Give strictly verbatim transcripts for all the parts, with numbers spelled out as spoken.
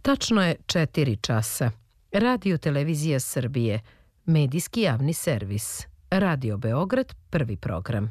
Tačno je četiri časa. Radio Televizija Srbije, medijski javni servis. Radio Beograd, prvi program.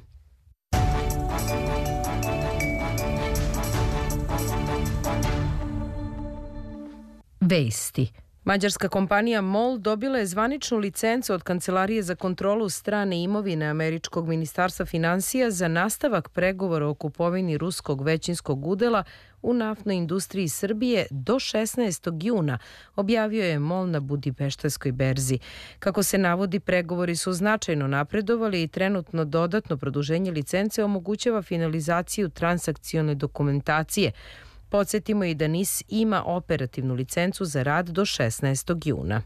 Vesti. Mađarska kompanija MOL dobila je zvaničnu licencu od Kancelarije za kontrolu strane imovine američkog ministarstva finansija za nastavak pregovora o kupovini ruskog većinskog udela u naftnoj industriji Srbije do šesnaestog juna, objavio je MOL na Budimpeštanskoj berzi. Kako se navodi, pregovori su značajno napredovali i trenutno dodatno produženje licence omogućava finalizaciju transakcione dokumentacije. Podsjetimo i da N I S ima operativnu licencu za rad do šesnaestog juna.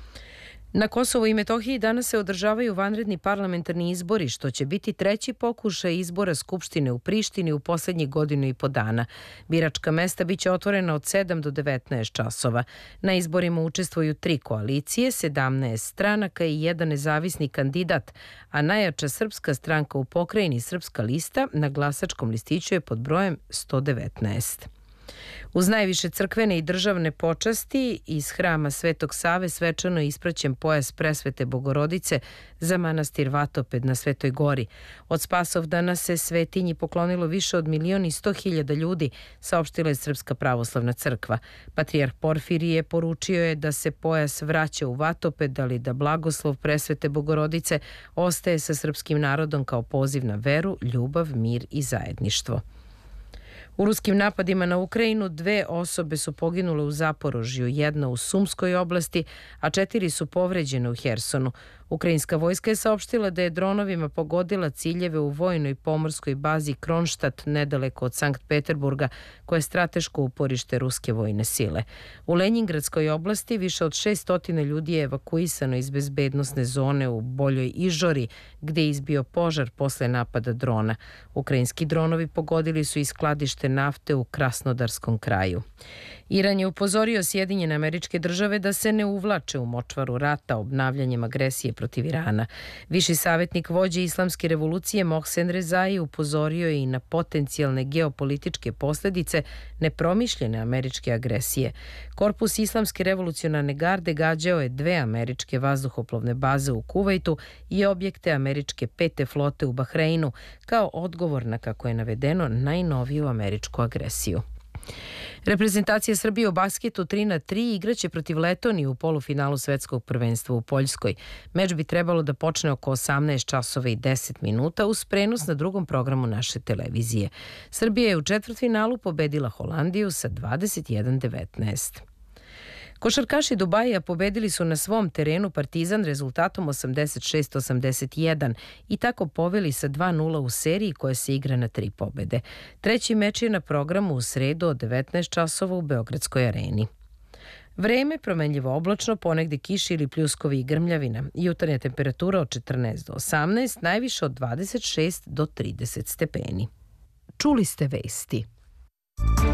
Na Kosovu i Metohiji danas se održavaju vanredni parlamentarni izbori, što će biti treći pokušaj izbora Skupštine u Prištini u poslednjih godinu i po dana. Biračka mesta biće otvorena od sedam do devetnaest časova. Na izborima učestvuju tri koalicije, sedamnaest stranaka i jedan nezavisni kandidat, a najjača srpska stranka u pokrajini Srpska lista na glasačkom listiću je pod brojem sto devetnaest. Uz najviše crkvene i državne počasti iz hrama Svetog Save svečano je ispraćen pojas Presvete Bogorodice za manastir Vatoped na Svetoj Gori. Od Spasovdana se svetinji poklonilo više od milion i sto hiljada ljudi, saopštila je Srpska pravoslavna crkva. Patrijarh Porfirije poručio je da se pojas vraća u Vatoped, ali da blagoslov Presvete Bogorodice ostaje sa srpskim narodom kao poziv na veru, ljubav, mir i zajedništvo. U ruskim napadima na Ukrajinu dve osobe su poginule u Zaporožju, jedna u Sumskoj oblasti, a četiri su povređene u Hersonu. Ukrajinska vojska je saopštila da je dronovima pogodila ciljeve u vojnoj pomorskoj bazi Kronštat nedaleko od Sankt Peterburga, koje je strateško uporište ruske vojne sile. U Lenjingradskoj oblasti više od šesnaest ljudi je evakuisano iz bezbednosne zone u Boljoj Ižori, gde je izbio požar posle napada drona. Ukrajinski dronovi pogodili su i skladište nafte u Krasnodarskom kraju. Iran je upozorio Sjedinjene Američke Države da se ne uvlače u močvaru rata obnavljanjem agresije protiv Irana. Viši savjetnik vođe islamske revolucije Mohsen Rezai upozorio je i na potencijalne geopolitičke posledice nepromišljene američke agresije. Korpus Islamske revolucionarne garde gađao je dve američke vazduhoplovne baze u Kuvajtu i objekte američke pete flote u Bahreinu kao odgovor na, kako je navedeno, najnoviju američku agresiju. Reprezentacija Srbije u basketu tri na tri igraće protiv Letonije u polufinalu svetskog prvenstva u Poljskoj. Meč bi trebalo da počne oko osamnaest časova i deset minuta uz prenos na drugom programu naše televizije. Srbija je u četvrtfinalu pobedila Holandiju sa dvadeset jedan devetnaest. Košarkaši Dubaija pobedili su na svom terenu Partizan rezultatom osamdeset šest osamdeset jedan i tako poveli sa dva nula u seriji koja se igra na tri pobede. Treći meč je na programu u sredu od devetnaest časova u Beogradskoj areni. Vreme promenljivo oblačno, ponegde kiše ili pljuskovi i grmljavina. Jutarnja temperatura od četrnaest do osamnaest, najviše od dvadeset šest do trideset stepeni. Čuli ste vesti.